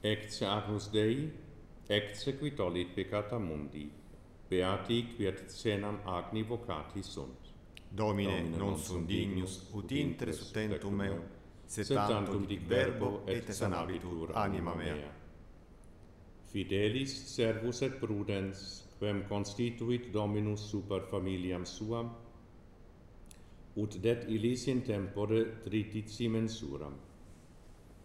Ecce agnus Dei, ecce qui tollit peccata mundi, beati qui et cenam agni vocati sunt. Domine, non sunt dignus, ut intre sustentum meu, sed tantum dic verbo, et sanabitur anima mea. Fidelis servus et prudens, quem constituit Dominus super familiam suam, ut det illis in tempore trititsi mensuram.